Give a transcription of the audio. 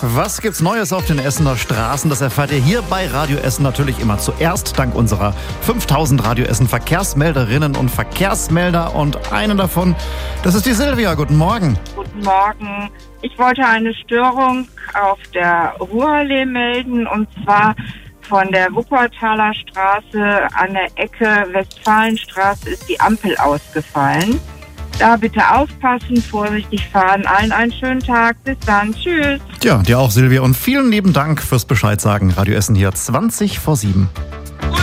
Was gibt's Neues auf den Essener Straßen? Das erfahrt ihr hier bei Radio Essen natürlich immer zuerst, dank unserer 5000 Radio Essen Verkehrsmelderinnen und Verkehrsmelder. Und eine davon, das ist die Silvia. Guten Morgen. Guten Morgen. Ich wollte eine Störung auf der Ruhrallee melden, und zwar von der Wuppertaler Straße an der Ecke Westfalenstraße ist die Ampel ausgefallen. Da bitte aufpassen, vorsichtig fahren. Allen einen schönen Tag. Bis dann. Tschüss. Ja, dir auch, Silvia. Und vielen lieben Dank fürs Bescheid sagen. Radio Essen hier 20 vor 7.